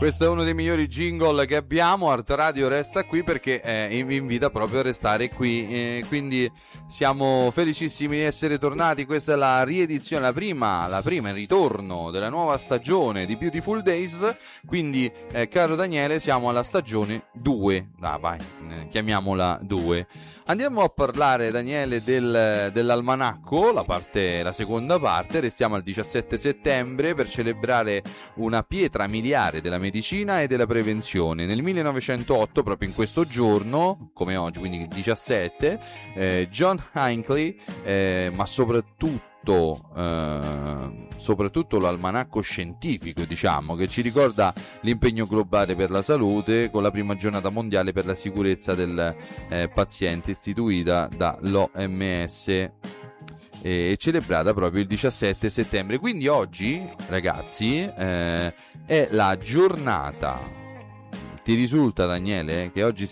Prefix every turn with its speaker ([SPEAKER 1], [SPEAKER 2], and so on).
[SPEAKER 1] Questo è uno dei migliori jingle che abbiamo. Art Radio resta qui perché vi invita proprio a restare qui. Quindi siamo felicissimi di essere tornati. Questa è la riedizione, la prima, il ritorno della nuova stagione di Beautiful Days. Quindi, caro Daniele, siamo alla stagione 2. Vai, chiamiamola 2. Andiamo a parlare, Daniele, dell'almanacco, la seconda parte. Restiamo al 17 settembre per celebrare una pietra miliare della medicina e della prevenzione. Nel 1908, proprio in questo giorno, come oggi, quindi il 17, John Hinckley, ma soprattutto l'almanacco scientifico, diciamo, che ci ricorda l'impegno globale per la salute con la prima giornata mondiale per la sicurezza del paziente istituita dall'OMS e celebrata proprio il 17 settembre. Quindi oggi, ragazzi, è la giornata. Ti risulta, Daniele, che oggi